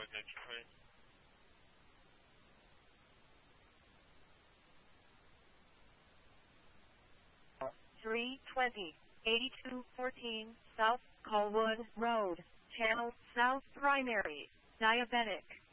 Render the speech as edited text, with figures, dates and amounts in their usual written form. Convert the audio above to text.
next train. 320, 8214 South Colwood Road, Channel South Primary, Diabetic.